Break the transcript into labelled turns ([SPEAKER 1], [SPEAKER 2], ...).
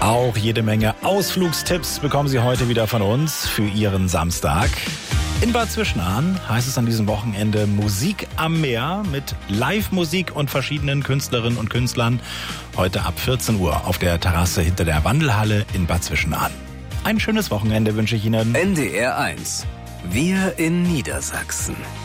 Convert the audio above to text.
[SPEAKER 1] Auch jede Menge Ausflugstipps bekommen Sie heute wieder von uns für Ihren Samstag. In Bad Zwischenahn heißt es an diesem Wochenende Musik am Meer mit Live-Musik und verschiedenen Künstlerinnen und Künstlern. Heute ab 14 Uhr auf der Terrasse hinter der Wandelhalle in Bad Zwischenahn. Ein schönes Wochenende wünsche ich Ihnen.
[SPEAKER 2] NDR 1. Wir in Niedersachsen.